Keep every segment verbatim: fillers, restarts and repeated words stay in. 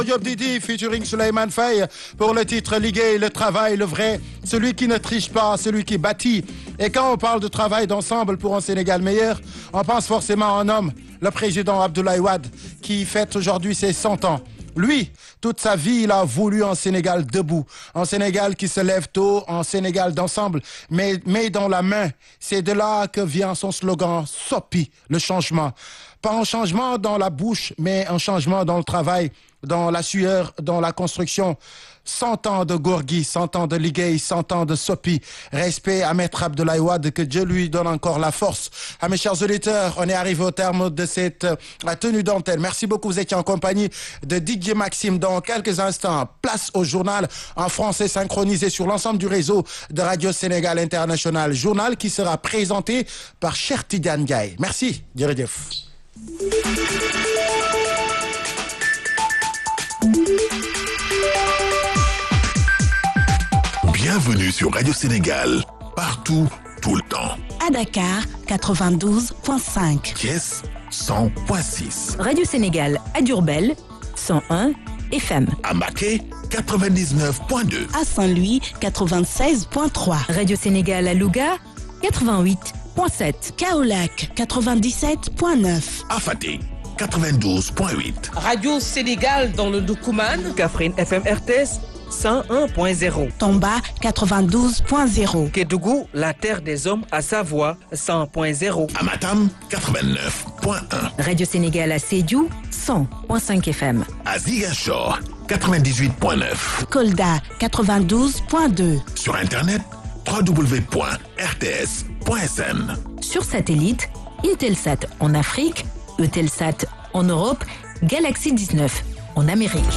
Diop Didi featuring Souleymane Faye pour le titre Liggéey, le travail, le vrai, celui qui ne triche pas, celui qui bâtit. Et quand on parle de travail d'ensemble pour un Sénégal meilleur, on pense forcément à un homme, le président Abdoulaye Wade, qui fête aujourd'hui ses cent ans. Lui, toute sa vie, il a voulu un Sénégal debout, un Sénégal qui se lève tôt, un Sénégal d'ensemble, mais, mais dans la main. C'est de là que vient son slogan « Sopi », le changement. Pas un changement dans la bouche, mais un changement dans le travail, dans la sueur, dans la construction. Cent ans de Gorgui, cent ans de Liggéey, cent ans de Sopi. Respect à Maître Abdoulaye Wade, que Dieu lui donne encore la force. À mes chers auditeurs, on est arrivé au terme de cette euh, tenue d'antenne. Merci beaucoup, vous étiez en compagnie de D J Maxime. Dans quelques instants, place au journal en français synchronisé sur l'ensemble du réseau de Radio Sénégal International. Journal qui sera présenté par Cheikh Tidiane Ndiaye. Merci, jërëjëf. Bienvenue sur Radio Sénégal, partout, tout le temps. À Dakar, quatre-vingt-douze point cinq. Thiès, cent point six. Radio Sénégal à Diourbel, cent un F M. À Mbacké, quatre-vingt-dix-neuf point deux. À Saint-Louis, quatre-vingt-seize point trois. Radio Sénégal à Louga, quatre-vingt-huit point sept. Kaolack, quatre-vingt-dix-sept point neuf. À Fatick, quatre-vingt-douze point huit. Radio Sénégal dans le Doukoumane. Kaffrine F M R T S cent un point zéro. Tomba, quatre-vingt-douze point zéro. Kédougou, la terre des hommes à Savoie, cent point zéro. À Matam, quatre-vingt-neuf point un. Radio Sénégal à Sédhiou, cent point cinq F M. À Ziguinchor, quatre-vingt-dix-huit point neuf. Kolda, quatre-vingt-douze point deux. Sur Internet, w w w point r t s point s n. Sur satellite, Intelsat en Afrique, Eutelsat en Europe, Galaxy dix-neuf en Amérique.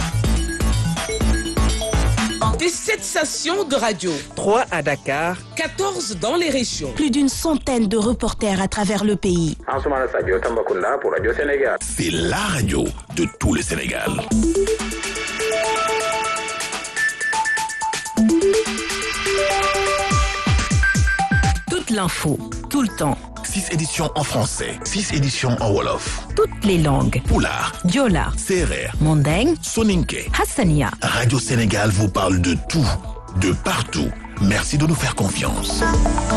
dix-sept stations de radio. trois à Dakar. quatorze dans les régions. Plus d'une centaine de reporters à travers le pays. Ansoumana Sadio Tambacounda pour Radio Sénégal. C'est la radio de tout le Sénégal. Toute l'info, tout le temps. Six éditions en français, six éditions en wolof. Toutes les langues. Pulaar, Diola, Sérère, Mandeng, Soninké. Hassania. Radio Sénégal vous parle de tout, de partout. Merci de nous faire confiance.